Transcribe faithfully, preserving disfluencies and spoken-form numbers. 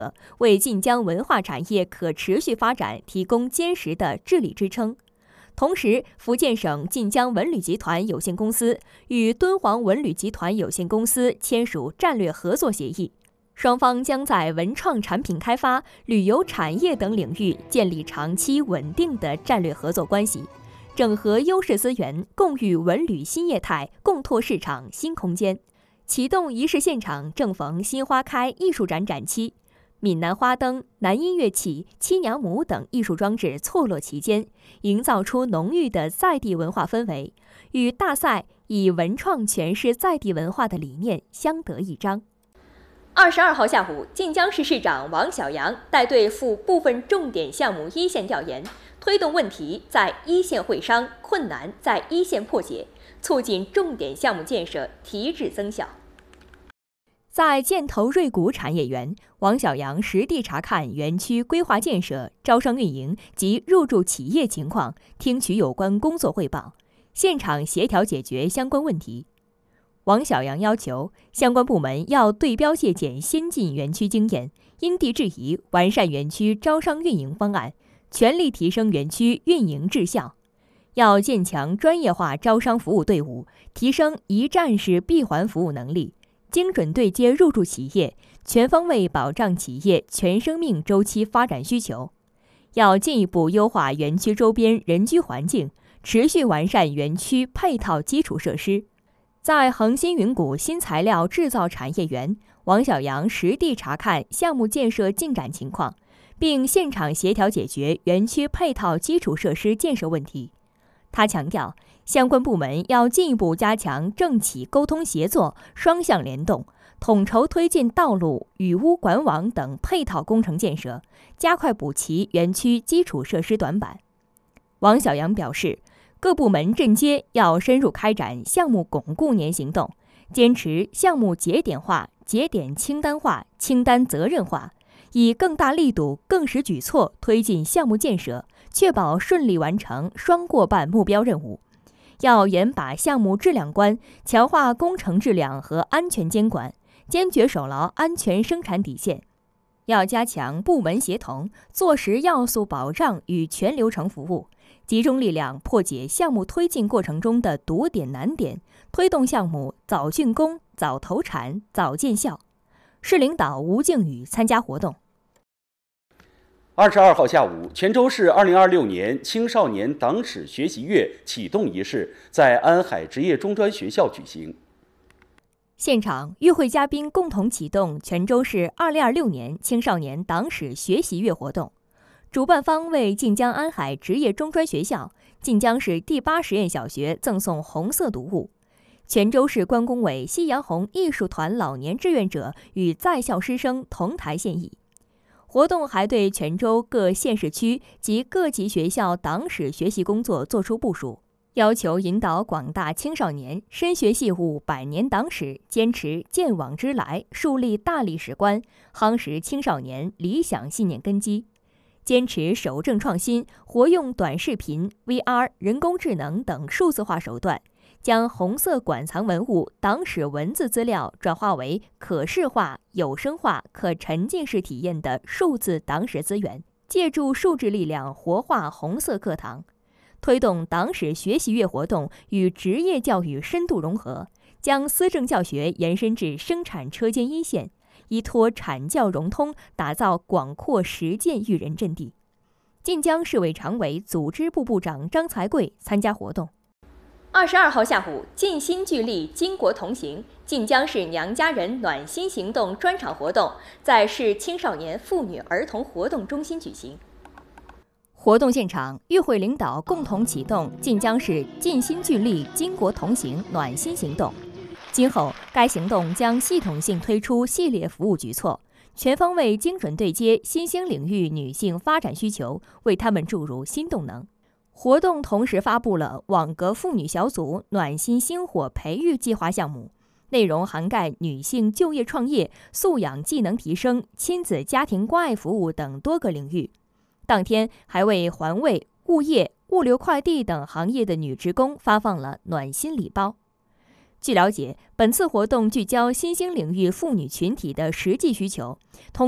为晋江文化产业可持续发展提供坚实的治理支撑。同时，福建省晋江文旅集团有限公司与敦煌文旅集团有限公司签署战略合作协议，双方将在文创产品开发、旅游产业等领域建立长期稳定的战略合作关系，整合优势资源，共育文旅新业态，共拓市场新空间。启动仪式现场正逢新花开艺术展展期，闽南花灯、南音乐器、七娘母等艺术装置错落其间，营造出浓郁的在地文化氛围，与大赛以文创诠释在地文化的理念相得益彰。二十二号下午，晋江市市长王小杨带队赴部分重点项目一线调研，推动问题在一线会商，困难在一线破解，促进重点项目建设提质增效。在箭头瑞谷产业园，王小杨实地查看园区规划建设、招商运营及入驻企业情况，听取有关工作汇报，现场协调解决相关问题。王小杨要求相关部门要对标借鉴先进园区经验，因地制宜完善园区招商运营方案，全力提升园区运营质效。要建强专业化招商服务队伍，提升一站式闭环服务能力，精准对接入驻企业，全方位保障企业全生命周期发展需求。要进一步优化园区周边人居环境，持续完善园区配套基础设施。在恒鑫云谷新材料制造产业园，王小杨实地查看项目建设进展情况，并现场协调解决园区配套基础设施建设问题。他强调，相关部门要进一步加强政企沟通协作、双向联动，统筹推进道路、雨污管网等配套工程建设，加快补齐园区基础设施短板。王小杨表示，各部门镇街要深入开展项目巩固年行动，坚持项目节点化、节点清单化、清单责任化，以更大力度、更实举措推进项目建设，确保顺利完成双过半目标任务。要严把项目质量关，强化工程质量和安全监管，坚决守牢安全生产底线。要加强部门协同，做实要素保障与全流程服务，集中力量破解项目推进过程中的堵点难点，推动项目早竣工、早投产、早见效。市领导吴靖宇参加活动。 二十二号下午，泉州市二零二六年青少年党史学习月启动仪式在安海职业中专学校举行。 现场，与会嘉宾共同启动泉州市二零二六年青少年党史学习月活动。主办方为晋江安海职业中专学校、晋江市第八实验小学赠送红色读物。泉州市关工委夕阳红艺术团老年志愿者与在校师生同台献艺。活动还对泉州各县市区及各级学校党史学习工作作出部署，要求引导广大青少年深学细悟百年党史，坚持见往知来，树立大历史观，夯实青少年理想信念根基。坚持守正创新，活用短视频、V R、人工智能等数字化手段，将红色馆藏文物、党史文字资料转化为可视化、有声化、可沉浸式体验的数字党史资源，借助数字力量活化红色课堂，推动党史学习月活动与职业教育深度融合，将思政教学延伸至生产车间一线，依托产教融通，打造广阔实践育人阵地。晋江市委常委、组织部部长张才贵参加活动。二十二号下午，尽心聚力，巾帼同行，晋江市娘家人暖心行动专场活动在市青少年妇女儿童活动中心举行。活动现场，与会领导共同启动晋江市尽心聚力、巾帼同行暖心行动。今后，该行动将系统性推出系列服务举措，全方位精准对接新兴领域女性发展需求，为她们注入新动能。活动同时发布了网格妇女小组暖心星火培育计划项目，内容涵盖女性就业创业、素养技能提升、亲子家庭关爱服务等多个领域。当天还为环卫、物业、物流快递等行业的女职工发放了暖心礼包。据了解，本次活动聚焦新兴领域妇女群体的实际需求，通